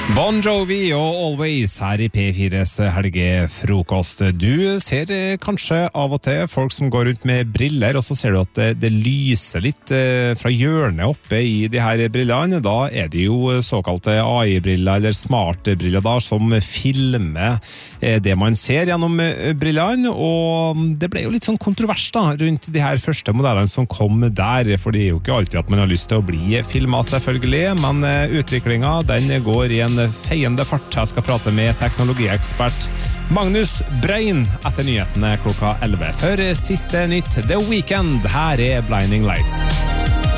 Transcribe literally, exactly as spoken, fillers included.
Bon Jovi og Always her i P fires helgefrokost. Du ser kanskje av og til folk som går rundt med briller, og så ser du at det, det lyser litt fra hjørnet oppe i de her brillene. Da er det jo såkalte A I-briller eller smart-briller da, som filmer det man ser gjennom brillene, og det ble jo litt sånn kontrovers da, rundt de her første modellene som kom der, for det er jo ikke alltid at man har lyst til å bli filmet selvfølgelig, men utviklingen den går i en feiende fart. Jeg skal prate med teknologiekspert Magnus Brein etter nyhetene klokka elleve. For siste nytt, The Weeknd, her er Blinding Lights.